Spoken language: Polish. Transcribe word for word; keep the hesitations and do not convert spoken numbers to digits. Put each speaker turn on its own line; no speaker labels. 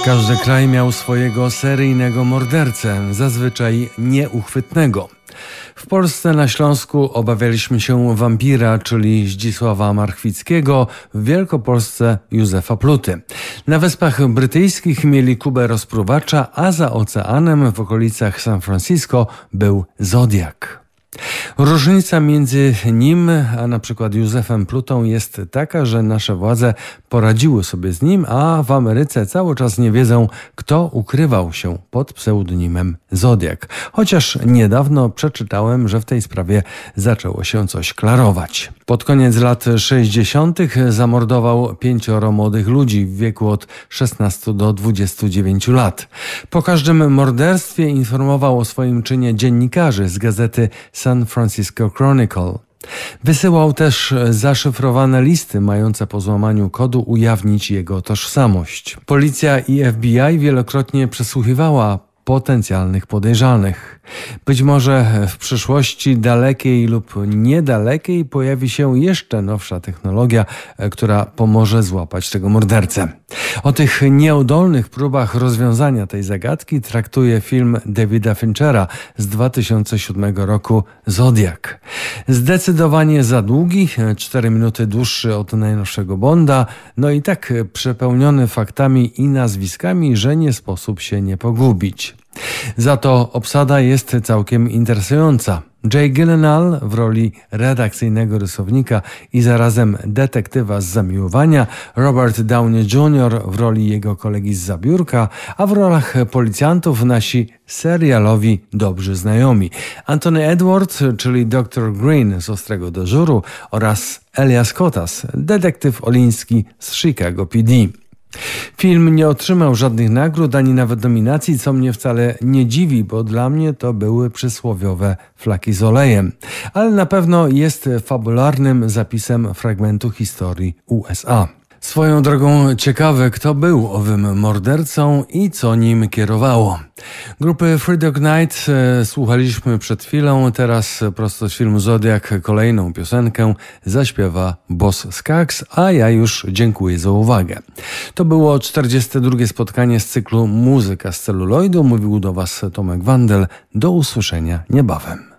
Każdy kraj miał swojego seryjnego mordercę, zazwyczaj nieuchwytnego. W Polsce na Śląsku obawialiśmy się wampira, czyli Zdzisława Marchwickiego, w Wielkopolsce Józefa Pluty. Na Wyspach Brytyjskich mieli Kubę Rozpruwacza, a za oceanem w okolicach San Francisco był Zodiak. Różnica między nim a na przykład Józefem Plutą jest taka, że nasze władze poradziły sobie z nim, a w Ameryce cały czas nie wiedzą, kto ukrywał się pod pseudonimem Zodiak. Chociaż niedawno przeczytałem, że w tej sprawie zaczęło się coś klarować. Pod koniec lat sześćdziesiątych zamordował pięcioro młodych ludzi w wieku od szesnastu do dwudziestu dziewięciu lat. Po każdym morderstwie informował o swoim czynie dziennikarzy z gazety San Francisco Chronicle. Wysyłał też zaszyfrowane listy mające po złamaniu kodu ujawnić jego tożsamość. Policja i F B I wielokrotnie przesłuchiwała potencjalnych podejrzanych. Być może w przyszłości dalekiej lub niedalekiej pojawi się jeszcze nowsza technologia, która pomoże złapać tego mordercę. O tych nieudolnych próbach rozwiązania tej zagadki traktuje film Davida Finchera z dwa tysiące siódmego roku Zodiak. Zdecydowanie za długi, cztery minuty dłuższy od najnowszego Bonda, no i tak przepełniony faktami i nazwiskami, że nie sposób się nie pogubić. Za to obsada jest całkiem interesująca. Jake Gyllenhaal w roli redakcyjnego rysownika i zarazem detektywa z zamiłowania, Robert Downey junior w roli jego kolegi z zabiórka, a w rolach policjantów nasi serialowi dobrzy znajomi. Anthony Edwards, czyli doktor Green z Ostrego Dyżuru oraz Elias Kotas, detektyw oliński z Chicago P D. Film nie otrzymał żadnych nagród ani nawet nominacji, co mnie wcale nie dziwi, bo dla mnie to były przysłowiowe flaki z olejem. Ale na pewno jest fabularnym zapisem fragmentu historii U S A. Swoją drogą ciekawe, kto był owym mordercą i co nim kierowało. Grupy Three Dog Night e, słuchaliśmy przed chwilą, teraz prosto z filmu Zodiak kolejną piosenkę zaśpiewa Boss Skaggs, a ja już dziękuję za uwagę. To było czterdzieste drugie spotkanie z cyklu Muzyka z celuloidu. Mówił do Was Tomek Wandel. Do usłyszenia niebawem.